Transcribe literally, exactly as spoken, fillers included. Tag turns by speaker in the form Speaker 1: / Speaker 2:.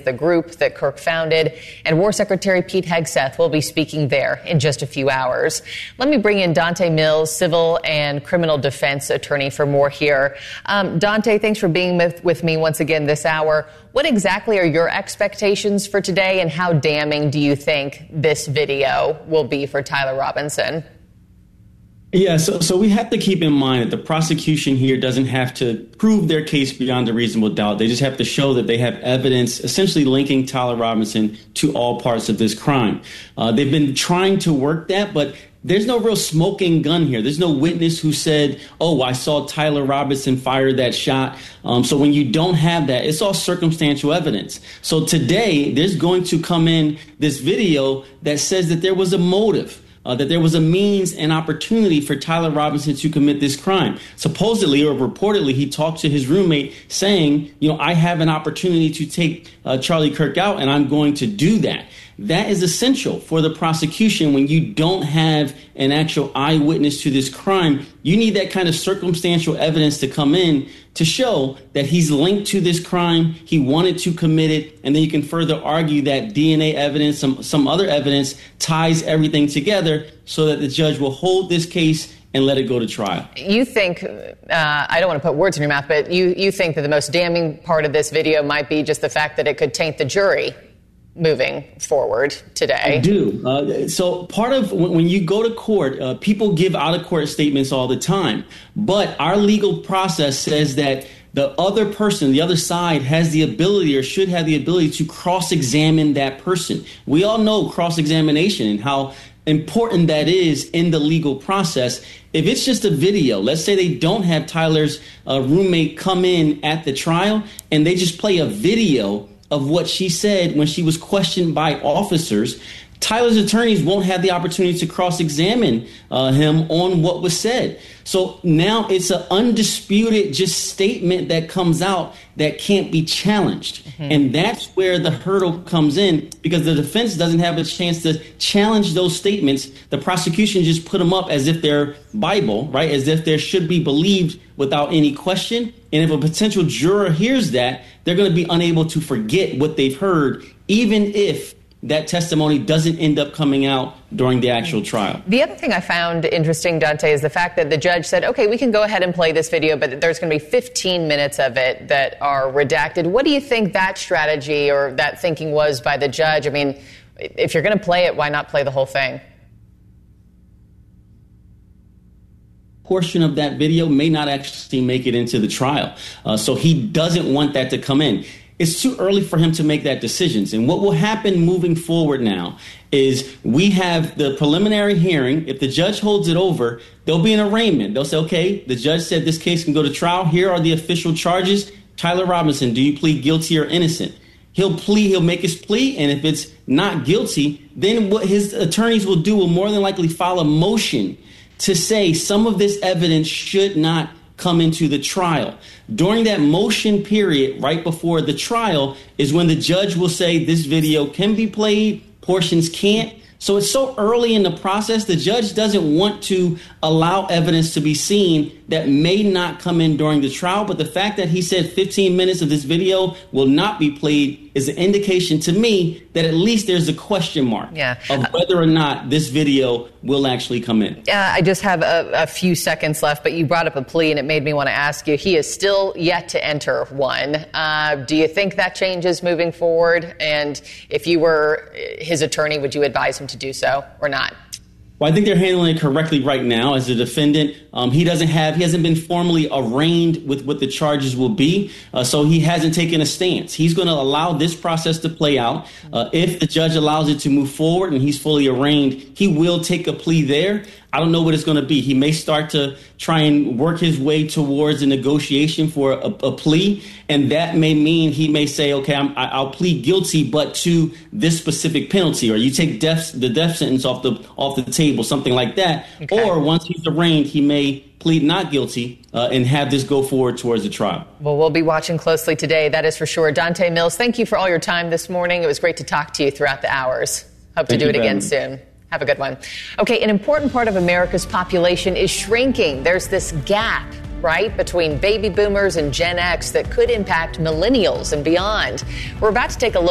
Speaker 1: the group that Kirk founded. And War Secretary Pete Hegseth will be speaking there in just a few hours. Let me bring in Dante Mills, civil and criminal defense attorney, for more here. Um, Dante, thanks for being with, with me once again this hour. What exactly are your expectations for today, and how damning do you think this video will be for Tyler Robinson?
Speaker 2: Yeah, so so we have to keep in mind that the prosecution here doesn't have to prove their case beyond a reasonable doubt. They just have to show that they have evidence essentially linking Tyler Robinson to all parts of this crime. Uh, they've been trying to work that, but there's no real smoking gun here. There's no witness who said, oh, I saw Tyler Robinson fire that shot. Um, so when you don't have that, it's all circumstantial evidence. So today, there's going to come in this video that says that there was a motive. Uh, that there was a means and opportunity for Tyler Robinson to commit this crime. Supposedly or reportedly, he talked to his roommate saying, you know, I have an opportunity to take uh, Charlie Kirk out, and I'm going to do that. That is essential for the prosecution when you don't have an actual eyewitness to this crime. You need that kind of circumstantial evidence to come in to show that he's linked to this crime, he wanted to commit it, and then you can further argue that D N A evidence, some, some other evidence, ties everything together so that the judge will hold this case and let it go to trial.
Speaker 1: You think, uh, I don't want to put words in your mouth, but you, you think that the most damning part of this video might be just the fact that it could taint the jury moving forward today.
Speaker 2: I do. Uh, so part of when, when you go to court, uh, people give out of court statements all the time. But our legal process says that the other person, the other side, has the ability or should have the ability to cross-examine that person. We all know cross-examination and how important that is in the legal process. If it's just a video, let's say they don't have Tyler's uh, roommate come in at the trial and they just play a video of what she said when she was questioned by officers, Tyler's attorneys won't have the opportunity to cross-examine uh, him on what was said. So now it's an undisputed just statement that comes out that can't be challenged. Mm-hmm. And that's where the hurdle comes in, because the defense doesn't have a chance to challenge those statements. The prosecution just put them up as if they're Bible, right? As if they should be believed without any question. And if a potential juror hears that, they're going to be unable to forget what they've heard, even if that testimony doesn't end up coming out during the actual trial.
Speaker 1: The other thing I found interesting, Dante, is the fact that the judge said, okay, we can go ahead and play this video, but there's going to be fifteen minutes of it that are redacted. What do you think that strategy or that thinking was by the judge? I mean, if you're going to play it, why not play the whole thing?
Speaker 2: Portion of that video may not actually make it into the trial. Uh, so he doesn't want that to come in. It's too early for him to make that decisions. And what will happen moving forward now is we have the preliminary hearing. If the judge holds it over, there'll be an arraignment. They'll say, okay, the judge said this case can go to trial. Here are the official charges. Tyler Robinson, do you plead guilty or innocent? He'll plea, he'll make his plea. And if it's not guilty, then what his attorneys will do will more than likely file a motion to say some of this evidence should not come into the trial. During that motion period, right before the trial, is when the judge will say this video can be played, portions can't. So it's so early in the process, the judge doesn't want to allow evidence to be seen that may not come in during the trial. But the fact that he said fifteen minutes of this video will not be played is an indication to me that at least there's a question mark
Speaker 1: yeah.
Speaker 2: of whether or not this video will actually come in.
Speaker 1: Uh, I just have a, a few seconds left, but you brought up a plea and it made me want to ask you, he is still yet to enter one. Uh, do you think that changes moving forward? And if you were his attorney, would you advise him to do so or not?
Speaker 2: Well, I think they're handling it correctly right now. As a defendant, um, he doesn't have, he hasn't been formally arraigned with what the charges will be, uh, so he hasn't taken a stance. He's going to allow this process to play out. Uh, if the judge allows it to move forward and he's fully arraigned, he will take a plea there. I don't know what it's going to be. He may start to try and work his way towards a negotiation for a, a plea, and that may mean he may say, okay, I'm, I'll plead guilty, but to this specific penalty, or you take death, the death sentence off the off the table, something like that. Okay. Or once he's arraigned, he may plead not guilty uh, and have this go forward towards the trial.
Speaker 1: Well, we'll be watching closely today, that is for sure. Dante Mills, thank you for all your time this morning. It was great to talk to you throughout the hours. Hope to do it again soon. Have a good one. Okay, an important part of America's population is shrinking. There's this gap, right, between baby boomers and Gen X that could impact millennials and beyond. We're about to take a look